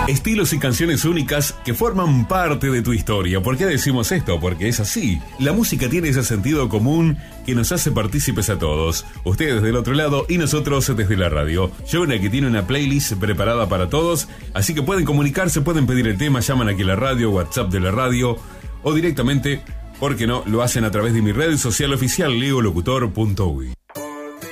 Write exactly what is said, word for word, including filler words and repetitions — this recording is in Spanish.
Estilos y canciones únicas que forman parte de tu historia. ¿Por qué decimos esto? Porque es así. La música tiene ese sentido común que nos hace partícipes a todos. Ustedes del otro lado y nosotros desde la radio. Jonah, que tiene una playlist preparada para todos, así que pueden comunicarse, pueden pedir el tema, llaman aquí a la radio, WhatsApp de la radio, o directamente, ¿por qué no?, lo hacen a través de mi red social oficial leo locutor punto uy.